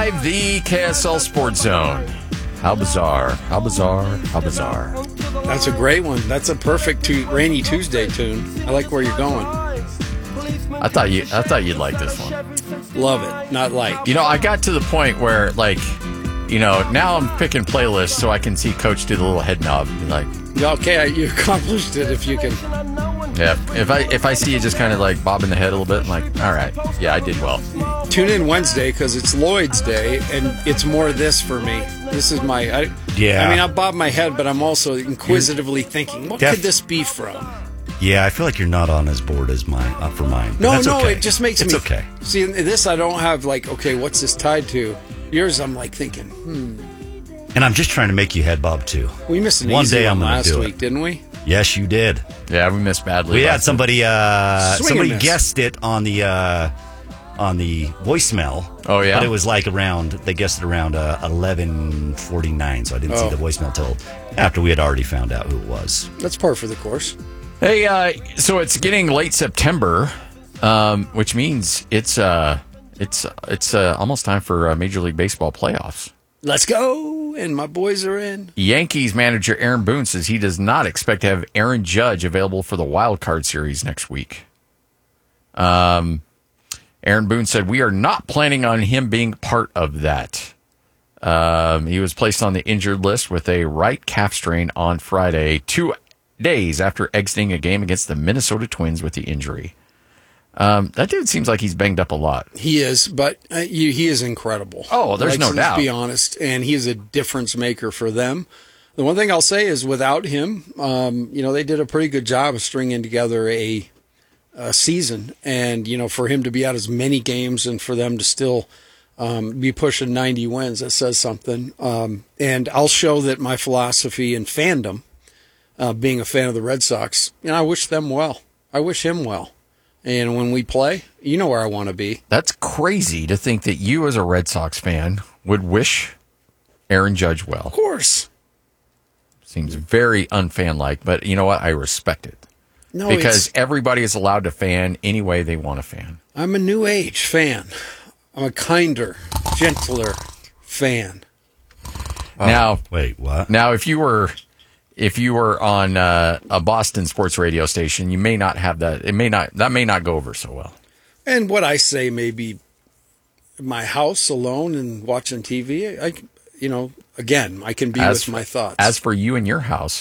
live, the KSL Sports Zone. How bizarre, how bizarre, how bizarre. That's a great one. That's a perfect Rainy Tuesday tune. I like where you're going. I thought you'd like this one. Love it. Not like. You know, I got to the point where, like, you know, now I'm picking playlists so I can see Coach do the little head nod. Like, okay, you accomplished it if you can. Yeah, if I see you just kind of like bobbing the head a little bit, I'm like, all right, yeah, I did well. Tune in Wednesday because it's Lloyd's Day, and it's more this for me. This is my. I mean, I bob my head, but I'm also inquisitively thinking, what could this be from? Yeah, I feel like you're not on as board as mine for mine. No, okay. It just makes me. It's okay. See, in this I don't have like, okay, what's this tied to? Yours, I'm like thinking, And I'm just trying to make you head bob too. We missed an one easy day one I'm gonna last do week, it. didn't we? Yes, you did. Yeah, we missed badly. We had somebody guessed it on the voicemail. Oh yeah, but it was like they guessed it around 11:49, so I didn't see the voicemail till after we had already found out who it was. That's par for the course. Hey, so it's getting late September, which means it's almost time for Major League Baseball playoffs. Let's go, and my boys are in. Yankees manager Aaron Boone says he does not expect to have Aaron Judge available for the wild card series next week. Aaron Boone said, we are not planning on him being part of that. He was placed on the injured list with a right calf strain on Friday, 2 days after exiting a game against the Minnesota Twins with the injury. That dude seems like he's banged up a lot. He is, but he is incredible. Oh, there's no doubt. Let's be honest, and he is a difference maker for them. The one thing I'll say is without him, they did a pretty good job of stringing together a season, and for him to be out as many games and for them to still be pushing 90 wins, that says something. And I'll show that my philosophy and fandom, being a fan of the Red Sox, I wish them well. I wish him well. And when we play, you know where I want to be. That's crazy to think that you, as a Red Sox fan, would wish Aaron Judge well. Of course. Seems very unfan-like, but you know what? I respect it. No, because everybody is allowed to fan any way they want to fan. I'm a new age fan. I'm a kinder, gentler fan. Now, wait, what? Now, if you were on a Boston sports radio station, you may not have that. That may not go over so well. And what I say may be my house alone and watching TV. Again, I can be with my thoughts. As for you and your house,